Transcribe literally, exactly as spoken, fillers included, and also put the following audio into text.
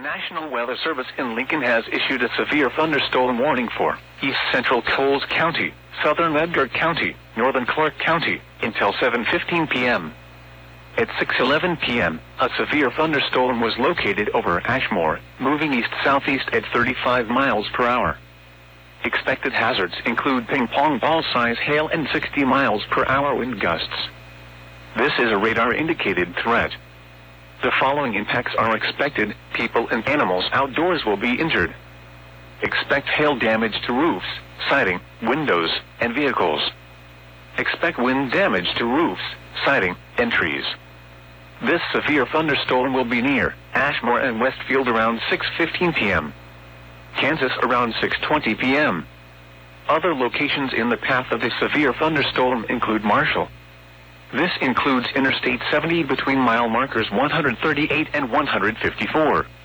National Weather Service in Lincoln has issued a severe thunderstorm warning for east central Coles County, southern Edgar County, northern Clark County, until seven fifteen p m At six eleven p m, a severe thunderstorm was located over Ashmore, moving east-southeast at thirty-five miles per hour. Expected hazards include ping-pong ball-size hail and sixty miles per hour wind gusts. This is a radar-indicated threat. The following impacts are expected: people and animals outdoors will be injured. Expect hail damage to roofs, siding, windows, and vehicles. Expect wind damage to roofs, siding, and trees. This severe thunderstorm will be near Ashmore and Westfield around six fifteen p m Kansas around six twenty p m Other locations in the path of the severe thunderstorm include Marshall. This includes Interstate seventy between mile markers one hundred thirty-eight and one hundred fifty-four.